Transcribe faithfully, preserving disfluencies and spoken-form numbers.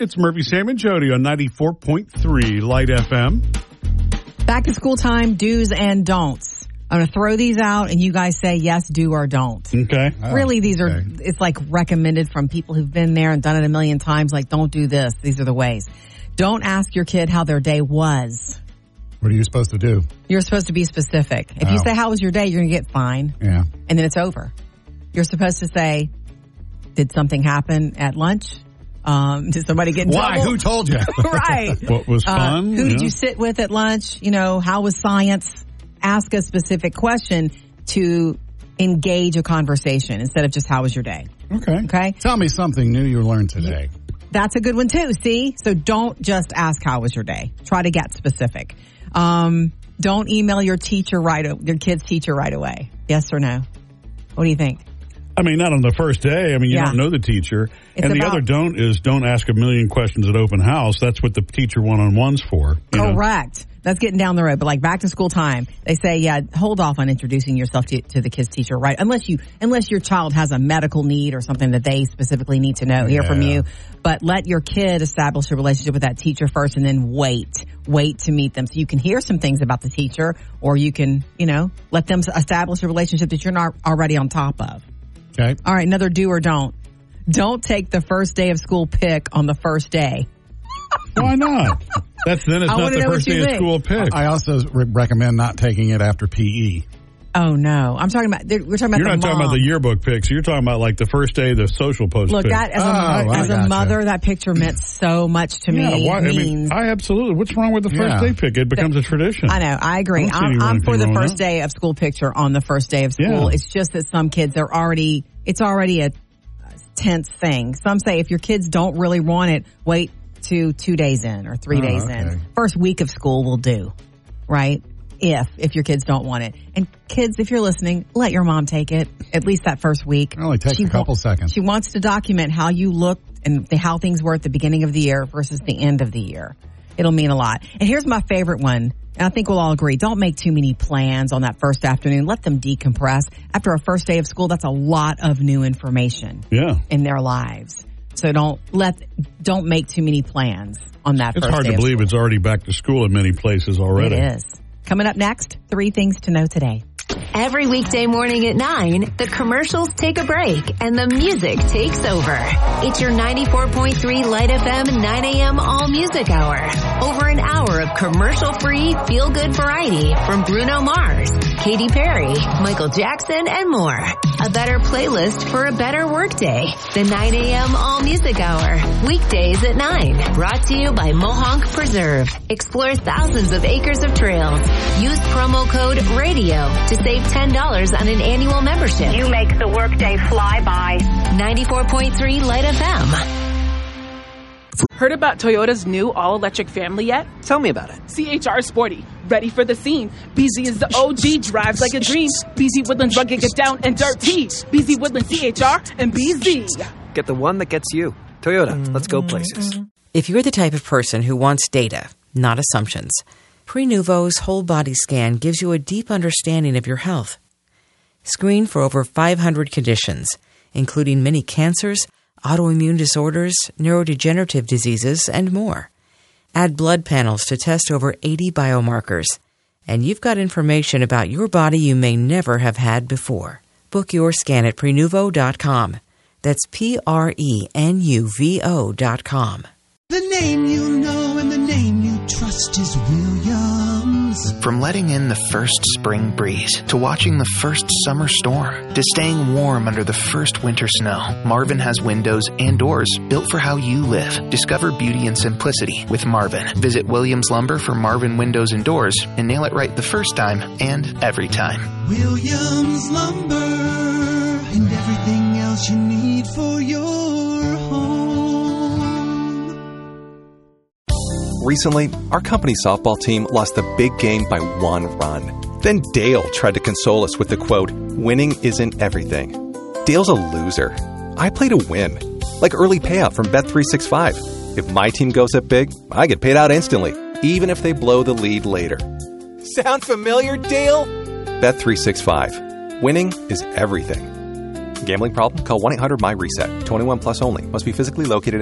It's Murphy, Sam, and Jody on ninety-four point three Light F M. Back to school time, do's and don'ts. I'm going to throw these out, and you guys say yes, do, or don't. Okay. Oh, really, these are, okay. It's like recommended from people who've been there and done it a million times, like, don't do this. These are the ways. Don't ask your kid how their day was. What are you supposed to do? You're supposed to be specific. If Oh. you say, how was your day, you're going to get fine. Yeah. And then it's over. You're supposed to say, did something happen at lunch? Um, did somebody get in Why? trouble? Who told you? Right. What was Uh, fun? who did Yeah. you sit with at lunch? You know, how was science? Ask a specific question to engage a conversation instead of just how was your day. Okay. Okay? Tell me something new you learned today. That's a good one too, see? So don't just ask how was your day. Try to get specific. Um, don't email your teacher right, your kid's teacher right away. Yes or no? What do you think? I mean, not on the first day. I mean, you Yeah. don't know the teacher. It's and the about- other don't is don't ask a million questions at open house. That's what the teacher one-on-one's for. you know? Correct. That's getting down the road. But like back to school time, they say, yeah, hold off on introducing yourself to, to the kid's teacher, right? Unless you, unless your child has a medical need or something that they specifically need to know, hear from Yeah. you. But let your kid establish a relationship with that teacher first and then wait, wait to meet them. So you can hear some things about the teacher, or you can, you know, let them establish a relationship that you're not already on top of. Okay. All right. Another do or don't. Don't take the first day of school pic on the first day. Why not? That's then it's I not wanna the know what first you day of think. school pick. I also re- recommend not taking it after P E. Oh no. I'm talking about, we're talking about You're the not talking about mom. the yearbook pics. You're talking about like the first day of the social post Look, pic. that as a, Oh, I as a gotcha. mother, that picture meant so much to yeah, me. why, It I means, mean, I absolutely. What's wrong with the first Yeah. day pic? It becomes a tradition. I know, I agree. I don't see I'm, I'm anything for the wrong with first that. day of school picture on the first day of school. Yeah. It's just that some kids are already, it's already a tense thing. Some say if your kids don't really want it, wait to two days in or three Oh, days okay. in. First week of school will do, right? If, if your kids don't want it. And kids, if you're listening, let your mom take it, at least that first week. It only takes She a couple wa- seconds. She wants to document how you looked and the, how things were at the beginning of the year versus the end of the year. It'll mean a lot. And here's my favorite one. And I think we'll all agree. Don't make too many plans on that first afternoon. Let them decompress. After a first day of school, that's a lot of new information Yeah. in their lives. So don't let, don't make too many plans on that It's first hard day to of believe school. it's already back to school in many places already. It is. Coming up next, three things to know today. Every weekday morning at nine, the commercials take a break and the music takes over. It's your ninety-four point three Light F M nine a.m. All Music Hour. Over an hour of commercial-free, feel-good variety from Bruno Mars, Katy Perry, Michael Jackson, and more. A better playlist for a better workday. The nine a.m. All Music Hour. Weekdays at nine. Brought to you by Mohonk Preserve. Explore thousands of acres of trails. Use promo code RADIO to save ten dollars on an annual membership. You make the workday fly by. ninety-four point three Light F M. Heard about Toyota's new all-electric family yet? Tell me about it. C H R Sporty, ready for the scene. B Z is the O G, drives like a dream. B Z Woodlands rugged, get down and dirty. B Z Woodlands C H R and B Z. Get the one that gets you. Toyota, let's go places. If you're the type of person who wants data, not assumptions, Prenuvo's whole body scan gives you a deep understanding of your health. Screen for over five hundred conditions, including many cancers, autoimmune disorders, neurodegenerative diseases, and more. Add blood panels to test over eighty biomarkers, and you've got information about your body you may never have had before. Book your scan at Prenuvo dot com. That's P R E N U V O dot com. The name you know and the name you trust is Williams. From letting in the first spring breeze, to watching the first summer storm, to staying warm under the first winter snow, Marvin has windows and doors built for how you live. Discover beauty and simplicity with Marvin. Visit Williams Lumber for Marvin Windows and Doors and nail it right the first time and every time. Williams Lumber and everything else you need for your home. Recently, our company softball team lost the big game by one run. Then Dale tried to console us with the quote, "Winning isn't everything." Dale's a loser. I play to win. Like early payout from Bet three sixty-five. If my team goes up big, I get paid out instantly, even if they blow the lead later. Sound familiar, Dale? Bet three sixty-five. Winning is everything. Gambling problem? Call one eight hundred M Y RESET. twenty-one plus only. Must be physically located